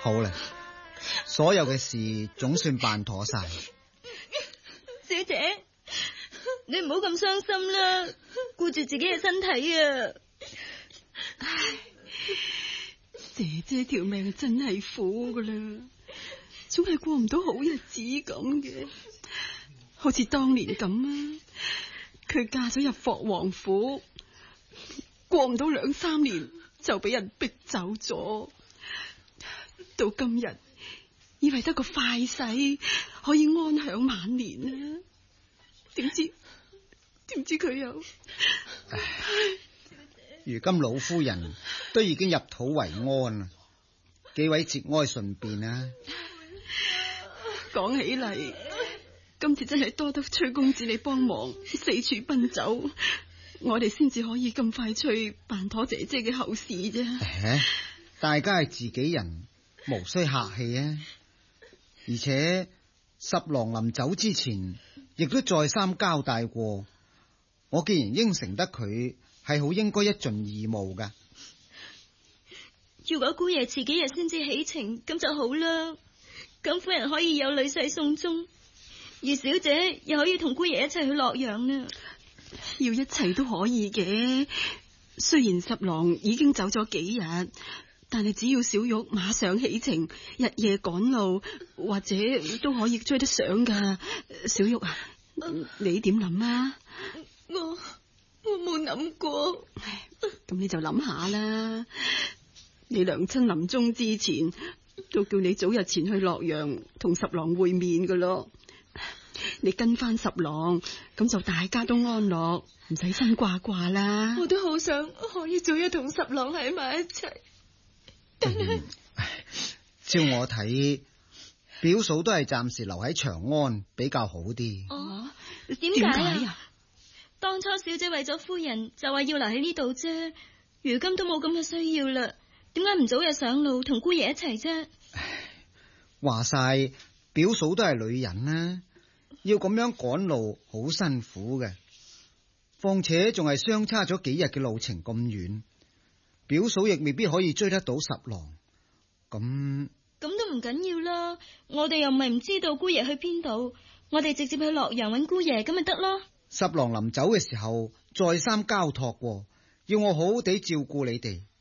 好啦，所有嘅事總算辦妥晒。 小姐，你唔好咁傷心啦，顧住自己嘅身體啊！ 唉，姐姐條命真係苦噶啦，總係過唔到好日子咁嘅，好似當年咁啊，佢嫁咗入霍王府，過唔到2-3年就俾人逼走咗，到今日以為得個快死可以安享晚年啊，點知佢又如今老夫人都已經入土為安啦，幾位節哀順變啊！ 講起嚟，今次真係多得崔公子你幫忙四處奔走，我哋先至可以咁快脆辦妥姐姐嘅後事啫。 大家係自己人，無需客氣啊！而且十郎臨走之前，亦都再三交代過，我既然應承得佢，係好應該一盡義務噶。 如果姑爺遲幾日先至起程，咁就好啦。咁夫人可以有女婿送終，而小姐又可以同姑爺一齊去洛陽啦。 要一齊都可以嘅，雖然十郎已經走咗幾日，但係只要小玉馬上起程，日夜趕路，或者都可以追得上噶。小玉啊，你點諗啊？ 我冇諗過。 咁你就諗下啦。你娘親臨終之前都叫你早日前去洛陽同十郎會面噶咯。你跟翻十郎，咁就大家都安樂，唔使心掛掛啦。 我都好想可以早日同十郎喺埋一齊，但係照我睇，表嫂都係暫時留喺長安比較好啲。 點解啊？當初小姐為咗夫人就話要留喺呢度啫，如今都冇咁嘅需要啦，點解唔早日上路同姑爺一齊啫？ 話晒表嫂都係女人啦，要咁樣趕路好辛苦嘅，況且仲係相差咗幾日嘅路程咁遠，表嫂亦未必可以追得到十郎。咁都唔緊要啦，我哋又唔係唔知道姑爺去邊度，我哋直接去洛陽揾姑爺咁咪得咯。 十郎臨走嘅時候再三交託過，要我好好地照顧你哋，